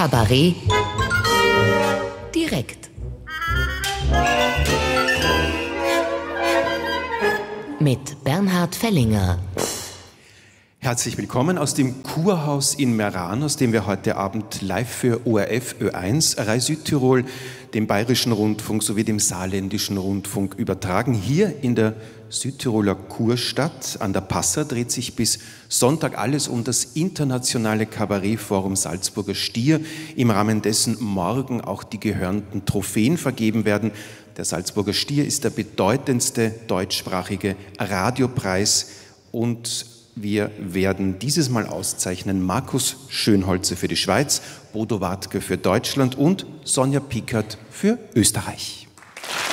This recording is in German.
Kabarett direkt. Mit Bernhard Fellinger. Herzlich willkommen aus dem Kurhaus in Meran, aus dem wir heute Abend live für ORF Ö1, Rai Südtirol, dem Bayerischen Rundfunk sowie dem Saarländischen Rundfunk übertragen. Hier in der Südtiroler Kurstadt an der Passau dreht sich bis Sonntag alles um das internationale Kabarettforum Salzburger Stier, im Rahmen dessen morgen auch die gehörnten Trophäen vergeben werden. Der Salzburger Stier ist der bedeutendste deutschsprachige Radiopreis und wir werden dieses Mal auszeichnen Markus Schönholzer für die Schweiz, Bodo Wartke für Deutschland und Sonja Pickert für Österreich.